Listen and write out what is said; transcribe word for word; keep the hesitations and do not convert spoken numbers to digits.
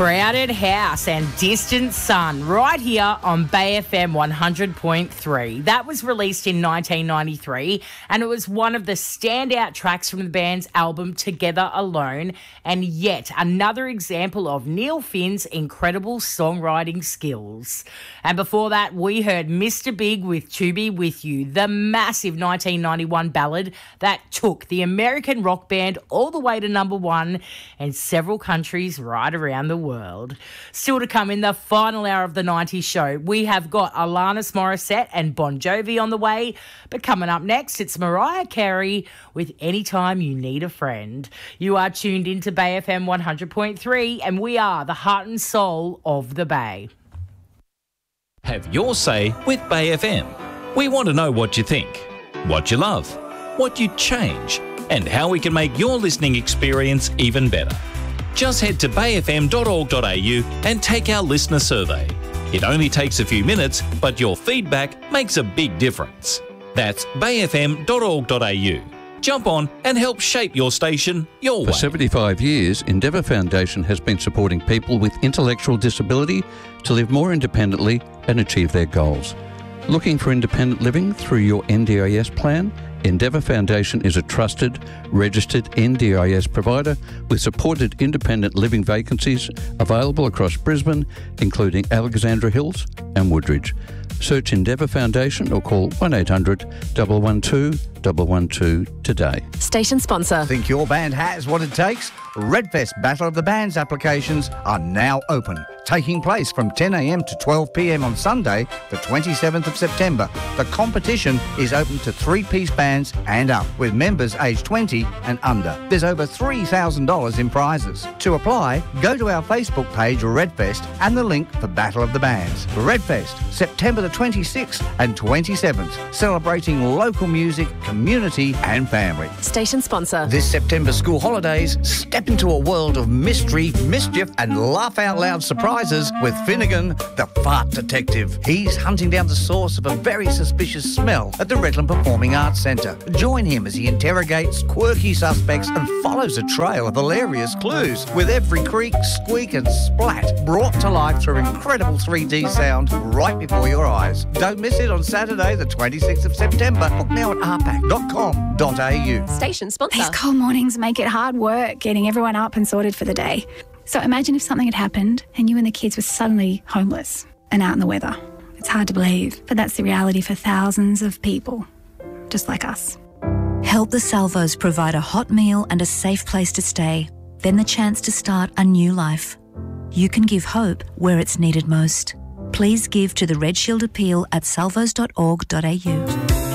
Crowded House and Distant Sun right here on Bay F M one hundred point three. That was released in nineteen ninety-three and it was one of the standout tracks from the band's album Together Alone, and yet another example of Neil Finn's incredible songwriting skills. And before that, we heard Mister Big with To Be With You, the massive nineteen ninety-one ballad that took the American rock band all the way to number one in several countries right around the world. Still to come in the final hour of the nineties show, we have got Alanis Morissette and Bon Jovi on the way. But coming up next, it's Mariah Carey with Anytime You Need a Friend. You are tuned into Bay F M one hundred point three and we are the heart and soul of the Bay. Have your say with Bay F M. We want to know what you think, what you love, what you'd change, and how we can make your listening experience even better. Just head to bay f m dot org dot a u and take our listener survey. It only takes a few minutes, but your feedback makes a big difference. That's bay f m dot org dot a u. Jump on and help shape your station your way. For seventy-five years, Endeavour Foundation has been supporting people with intellectual disability to live more independently and achieve their goals. Looking for independent living through your N D I S plan? Endeavour Foundation is a trusted, registered N D I S provider with supported independent living vacancies available across Brisbane, including Alexandra Hills and Woodridge. Search Endeavour Foundation or call one eight hundred, one one two, one one two today. Station sponsor. Think your band has what it takes? Redfest Battle of the Bands applications are now open, taking place from ten a m to twelve p m on Sunday, the twenty-seventh of September. The competition is open to three-piece bands and up, with members aged twenty and under. There's over three thousand dollars in prizes. To apply, go to our Facebook page, Redfest, and the link for Battle of the Bands. Redfest, September the twenty-sixth and twenty-seventh, celebrating local music, community and family. Station sponsor. This September school holidays, step into a world of mystery, mischief and laugh-out-loud surprises with Finnegan, the fart detective. He's hunting down the source of a very suspicious smell at the Redland Performing Arts Centre. Join him as he interrogates quirky suspects and follows a trail of hilarious clues, with every creak, squeak and splat brought to life through incredible three D sound right before your eyes. Don't miss it on Saturday, the twenty-sixth of September. Book now at r pac dot com dot a u. Station sponsor. These cold mornings make it hard work getting everyone up and sorted for the day. So imagine if something had happened and you and the kids were suddenly homeless and out in the weather. It's hard to believe, but that's the reality for thousands of people, just like us. Help the Salvos provide a hot meal and a safe place to stay, then the chance to start a new life. You can give hope where it's needed most. Please give to the Red Shield Appeal at salvos dot org dot a u.